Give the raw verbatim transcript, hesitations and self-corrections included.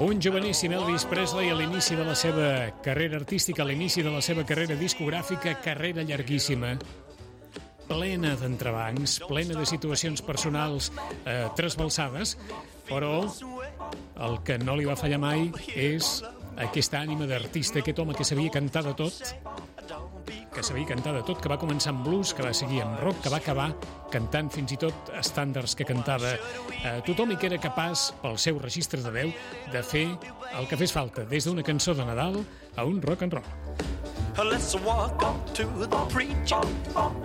Un joveníssim Elvis Presley a l'inici de la seva carrera artística, a l'inici de la seva carrera discogràfica, carrera llarguíssima, plena d'entrebancs, plena de situacions personals eh, trasbalsades, però el que no li va fallar mai és aquesta ànima d'artista, aquest home que sabia cantar de tot, que sabia cantar de tot, que va començar amb blues, que va seguir amb rock, que va acabar cantant fins i tot estàndards que cantava eh, tothom i que era capaç, pel seu registre de veu, de fer el que fes falta, des d'una cançó de Nadal a un rock and roll. Let's walk up to the preacher.